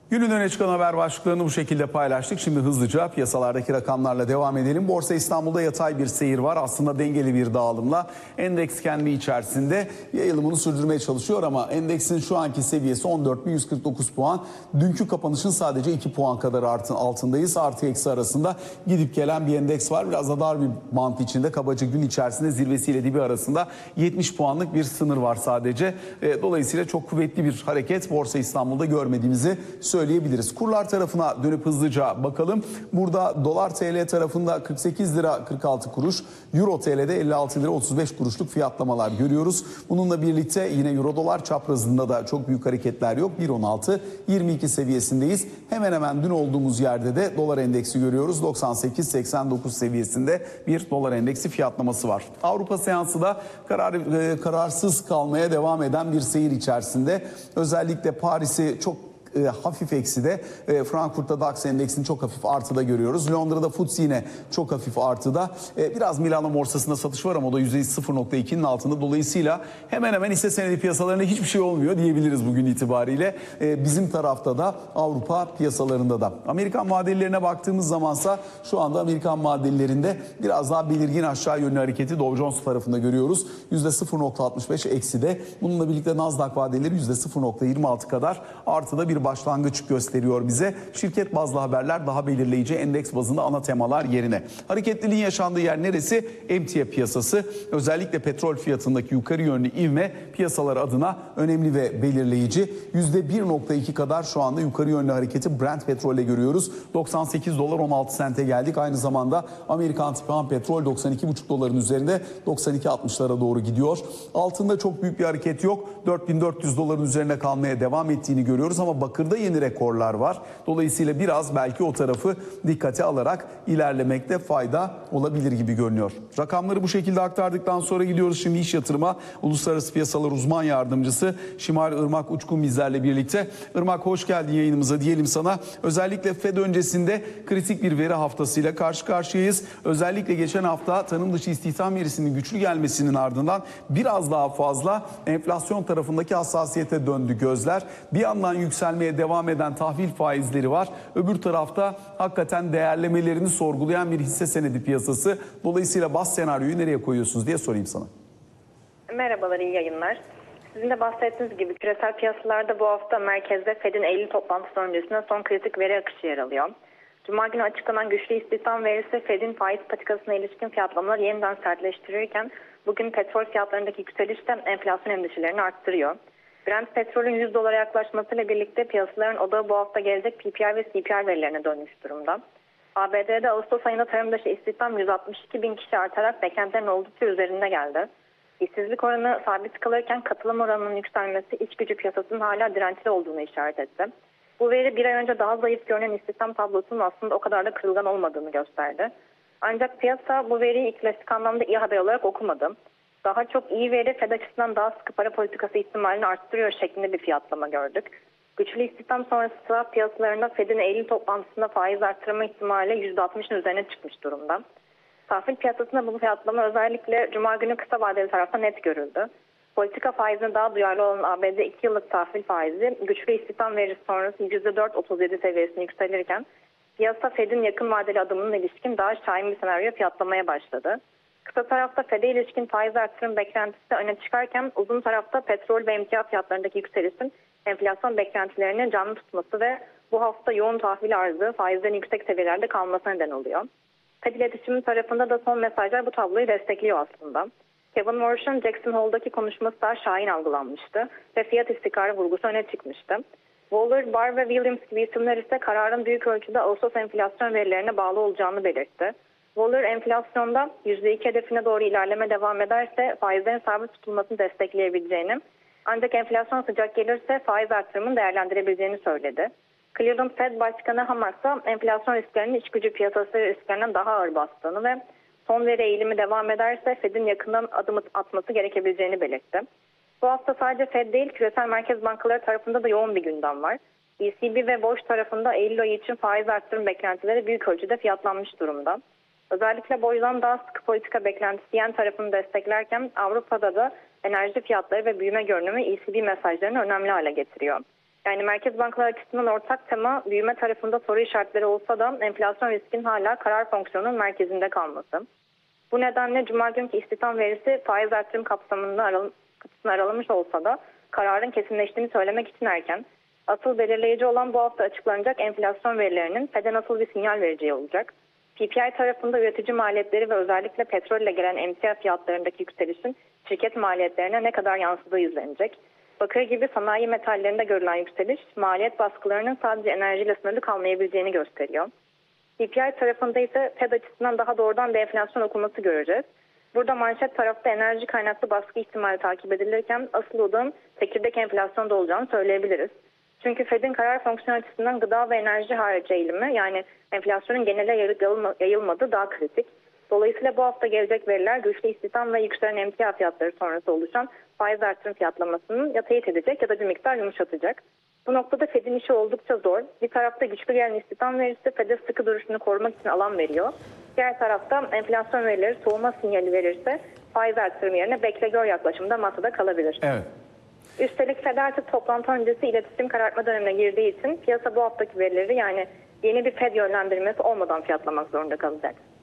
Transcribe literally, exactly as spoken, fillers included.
Günün öne çıkan haber başlıklarını bu şekilde paylaştık. Şimdi hızlıca piyasalardaki rakamlarla devam edelim. Borsa İstanbul'da yatay bir seyir var. Aslında dengeli bir dağılımla endeks kendi içerisinde yayılımını sürdürmeye çalışıyor ama endeksin şu anki seviyesi on dört bin yüz kırk dokuz puan. Dünkü kapanışın sadece iki puan kadar artın altındayız. Artı eksi arasında gidip gelen bir endeks var. Biraz da dar bir bant içinde, kabaca gün içerisinde zirvesiyle dibi arasında yetmiş puanlık bir sınır var sadece. Dolayısıyla çok kuvvetli bir hareket Borsa İstanbul'da görmediğimizi söyleyebiliriz. Kurlar tarafına dönüp hızlıca bakalım. Burada dolar T L tarafında kırk sekiz lira kırk altı kuruş, euro T L'de elli altı lira otuz beş kuruşluk fiyatlamalar görüyoruz. Bununla birlikte yine euro dolar çaprazında da çok büyük hareketler yok. bir on altı yirmi iki seviyesindeyiz. Hemen hemen dün olduğumuz yerde de dolar endeksi görüyoruz. doksan sekiz seksen dokuz seviyesinde bir dolar endeksi fiyatlaması var. Avrupa seansı da karar, e, kararsız kalmaya devam eden bir seyir içerisinde. Özellikle Paris'i çok E, hafif ekside, e, Frankfurt'ta DAX endeksini çok hafif artıda görüyoruz. Londra'da F T S E yine çok hafif artıda. E, biraz Milano borsasında satış var ama o da yüzde sıfır nokta ikinin altında. Dolayısıyla hemen hemen hisse senedi piyasalarında hiçbir şey olmuyor diyebiliriz bugün itibariyle. E, bizim tarafta da Avrupa piyasalarında da. Amerikan vadelilerine baktığımız zamansa şu anda Amerikan vadelerinde biraz daha belirgin aşağı yönlü hareketi Dow Jones tarafında görüyoruz. yüzde sıfır nokta altmış beş ekside. Bununla birlikte Nasdaq vadeleri yüzde sıfır nokta yirmi altı kadar artıda bir başlangıç gösteriyor bize. Şirket bazlı haberler daha belirleyici, endeks bazında ana temalar yerine. Hareketliliğin yaşandığı yer neresi? Emtia piyasası. Özellikle petrol fiyatındaki yukarı yönlü ivme piyasalar adına önemli ve belirleyici. yüzde bir nokta iki kadar şu anda yukarı yönlü hareketi Brent petrolle görüyoruz. doksan sekiz dolar on altı sente geldik. Aynı zamanda Amerikan tipi petrol doksan iki buçuk doların üzerinde doksan iki altmışlara doğru gidiyor. Altında çok büyük bir hareket yok. dört bin dört yüz doların üzerine kalmaya devam ettiğini görüyoruz ama bakırda yeni rekorlar var. Dolayısıyla biraz belki o tarafı dikkate alarak ilerlemekte fayda olabilir gibi görünüyor. Rakamları bu şekilde aktardıktan sonra gidiyoruz şimdi iş yatırıma. Uluslararası Piyasalar Uzman Yardımcısı Şimal Irmak Uçkun bizlerle birlikte. Irmak, hoş geldin yayınımıza diyelim sana. Özellikle Fed öncesinde kritik bir veri haftasıyla karşı karşıyayız. Özellikle geçen hafta tanım dışı istihdam verisinin güçlü gelmesinin ardından biraz daha fazla enflasyon tarafındaki hassasiyete döndü gözler. Bir yandan yükselmeye devam eden tahvil faizleri var. Öbür tarafta hakikaten değerlemelerini sorgulayan bir hisse senedi piyasası. Dolayısıyla baz senaryoyu nereye koyuyorsunuz diye sorayım sana. Merhabalar, iyi yayınlar. Sizin de bahsettiğiniz gibi küresel piyasalarda bu hafta merkezde Fed'in Eylül toplantısı öncesinde son kritik veri akışı yer alıyor. Cuma günü açıklanan güçlü istihdam verisi Fed'in faiz patikasına ilişkin fiyatlamaları yeniden sertleştirirken bugün petrol fiyatlarındaki yükseliş de enflasyon endişelerini arttırıyor. Brent petrolün yüz dolara yaklaşmasıyla birlikte piyasaların odağı bu hafta gelecek P P I ve C P I verilerine dönmüş durumda. A B D'de Ağustos ayında tarım dışı istihdam yüz altmış iki bin kişi artarak beklentilerin oldukça üzerinde geldi. İşsizlik oranı sabit kalırken katılım oranının yükselmesi iç gücü piyasasının hala dirençli olduğunu işaret etti. Bu veri bir ay önce daha zayıf görünen istihdam tablosunun aslında o kadar da kırılgan olmadığını gösterdi. Ancak piyasa bu veriyi klasik anlamda iyi haber olarak okumadı. Daha çok iyi veri Fed açısından daha sıkı para politikası ihtimalini arttırıyor şeklinde bir fiyatlama gördük. Güçlü istihdam sonrası swap piyasalarında Fed'in Eylül toplantısında faiz arttırma ihtimali yüzde altmışın üzerine çıkmış durumda. Tahvil piyasasında bu fiyatlama özellikle Cuma günü kısa vadeli tarafta net görüldü. Politika faizine daha duyarlı olan A B D iki yıllık tahvil faizi güçlü istihdam verisi sonrası yüzde dört virgül otuz yedi seviyesine yükselirken piyasa Fed'in yakın vadeli adımına ilişkin daha şahin bir senaryo fiyatlamaya başladı. Kısa tarafta Fed'e ilişkin faiz artırım beklentisi öne çıkarken uzun tarafta petrol ve emtia fiyatlarındaki yükselişin enflasyon beklentilerini canlı tutması ve bu hafta yoğun tahvil arzı faizlerin yüksek seviyelerde kalmasına neden oluyor. Fed iletişimi tarafında da son mesajlar bu tabloyu destekliyor aslında. Kevin Warsh'ın Jackson Hole'daki konuşması daha şahin algılanmıştı ve fiyat istikrarı vurgusu öne çıkmıştı. Waller, Barr ve Williams gibi isimler ise kararın büyük ölçüde Ağustos enflasyon verilerine bağlı olacağını belirtti. Waller enflasyonda yüzde iki hedefine doğru ilerleme devam ederse faizlerin sabit tutulmasını destekleyebileceğini, ancak enflasyon sıcak gelirse faiz artırımını değerlendirebileceğini söyledi. Cleveland Fed Başkanı Hammack'sa enflasyon risklerinin iç gücü piyasası risklerinden daha ağır bastığını ve son veri eğilimi devam ederse Fed'in yakından adım atması gerekebileceğini belirtti. Bu hafta sadece Fed değil, küresel merkez bankaları tarafında da yoğun bir gündem var. E C B ve Boş tarafında Eylül ayı için faiz artırım beklentileri büyük ölçüde fiyatlanmış durumda. Özellikle boydan daha sıkı politika beklentisi yen tarafını desteklerken Avrupa'da da enerji fiyatları ve büyüme görünümü E C B mesajlarını önemli hale getiriyor. Yani merkez bankaları açısından ortak tema büyüme tarafında soru işaretleri olsa da enflasyon riskinin hala karar fonksiyonunun merkezinde kalması. Bu nedenle Cuma günkü istihdam verisi faiz artırım kapsamında aral kapısını aralamış olsa da kararın kesinleştiğini söylemek için erken. Asıl belirleyici olan bu hafta açıklanacak enflasyon verilerinin Fed'e nasıl bir sinyal vereceği olacak. P P I tarafında üretici maliyetleri ve özellikle petrolle gelen emtia fiyatlarındaki yükselişin şirket maliyetlerine ne kadar yansıdığı izlenecek. Bakır gibi sanayi metallerinde görülen yükseliş maliyet baskılarının sadece enerjiyle sınırlı kalmayabileceğini gösteriyor. C P I tarafında ise Fed açısından daha doğrudan bir enflasyon okuması göreceğiz. Burada manşet tarafta enerji kaynaklı baskı ihtimali takip edilirken asıl odağın çekirdek enflasyonda olacağını söyleyebiliriz. Çünkü Fed'in karar fonksiyonu açısından gıda ve enerji harici eğilimi, yani enflasyonun genele yayılmadığı daha kritik. Dolayısıyla bu hafta gelecek veriler güçlü istihdam ve yükselen emtia fiyatları sonrası oluşan faiz artırım fiyatlamasının ya teyit edecek ya da bir miktar yumuşatacak. Bu noktada Fed'in işi oldukça zor. Bir tarafta güçlü gelen istihdam verisi Fed'e sıkı duruşunu korumak için alan veriyor. Diğer tarafta enflasyon verileri soğuma sinyali verirse faiz artırım yerine bekle gör yaklaşımda masada kalabilir. Evet. Üstelik Fed artık toplantı öncesi iletişim karartma dönemine girdiği için piyasa bu haftaki verileri, yani yeni bir Fed yönlendirmesi olmadan fiyatlamak zorunda kalacak.